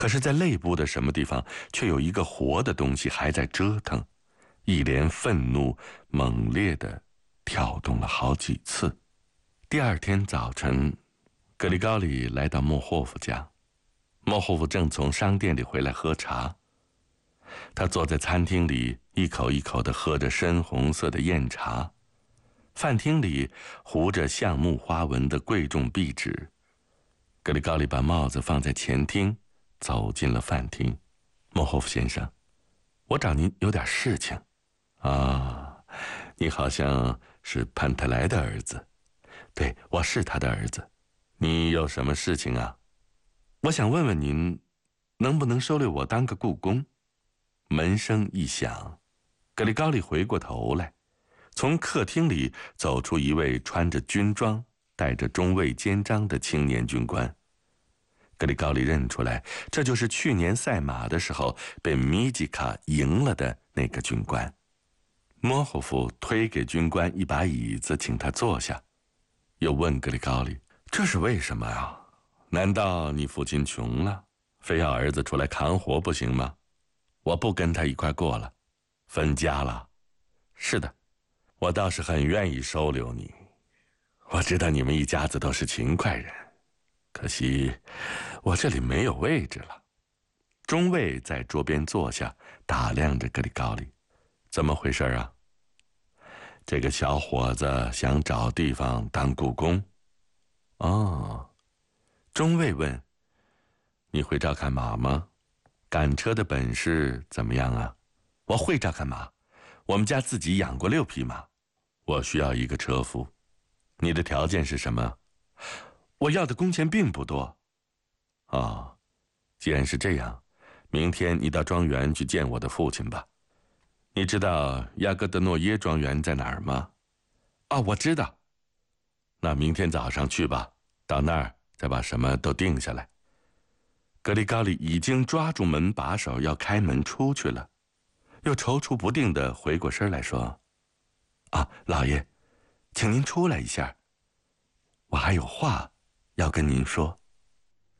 可是在肋部的什么地方却有一个活的东西还在折腾，一连愤怒猛烈地跳动了好几次。第二天早晨，格里高里来到莫霍夫家，莫霍夫正从商店里回来喝茶。他坐在餐厅里，一口一口地喝着深红色的酽茶。饭厅里糊着橡木花纹的贵重壁纸。格里高里把帽子放在前厅，走进了饭厅。莫霍夫先生，我找您有点事情。啊，你好像是潘特莱的儿子。对，我是他的儿子。你有什么事情啊？我想问问您，能不能收留我当个雇工？门声一响，格里高里回过头来，从客厅里走出一位穿着军装、戴着中尉肩章的青年军官。格里高里认出来，这就是去年赛马的时候被米吉卡赢了的那个军官。莫霍夫推给军官一把椅子，请他坐下，又问格里高里：“这是为什么呀？难道你父亲穷了，非要儿子出来扛活不行吗？我不跟他一块过了，分家了。是的，我倒是很愿意收留你。我知道你们一家子都是勤快人，可惜我这里没有位置了。”中尉在桌边坐下，打量着格里高里：“怎么回事啊？这个小伙子想找地方当雇工。”哦，中尉问：“你会照看马吗？赶车的本事怎么样啊？”“我会照看马，我们家自己养过6匹马。我需要一个车夫。你的条件是什么？”“我要的工钱并不多。”“哦，既然是这样，明天你到庄园去见我的父亲吧。你知道亚戈德诺耶庄园在哪儿吗？”“哦，我知道。”“那明天早上去吧，到那儿再把什么都定下来。”格里高里已经抓住门把手要开门出去了，又踌躇不定地回过身来说：“啊，老爷，请您出来一下，我还有话要跟您说。”